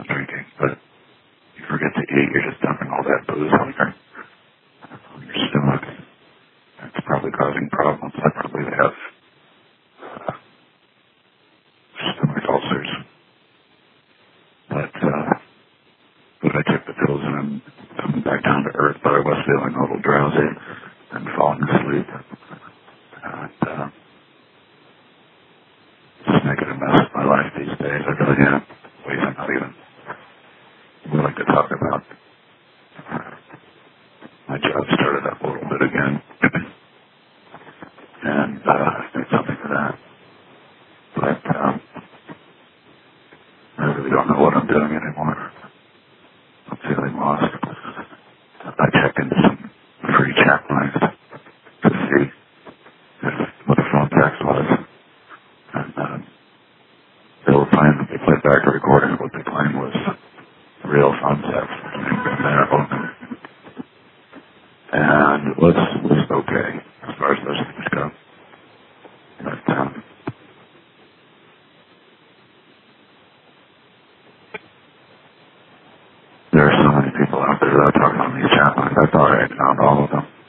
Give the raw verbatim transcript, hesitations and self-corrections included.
not drinking, but you forget to eat, you're just dumping all that booze on your, on your stomach. It's probably causing problems. I probably have uh, stomach ulcers. But, uh, but I took the pills and I'm coming back down to earth, but I was feeling a little drowsy and falling asleep. And, uh, just making a mess of my life these days. I really am. Ways I'm not even willing to talk about. My job started up a little bit again. And, uh, did something for that. But, um, I really don't know what I'm doing anymore.